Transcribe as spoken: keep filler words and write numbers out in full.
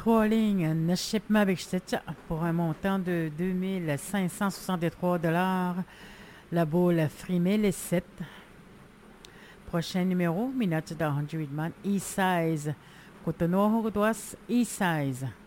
Trolling un shipment avec Stitch pour un montant de deux mille cinq cent soixante-trois dollars. La boule Frimel sept. Prochain numéro, Minute de Hundred Man, E-Size. Cotonou, E-Size.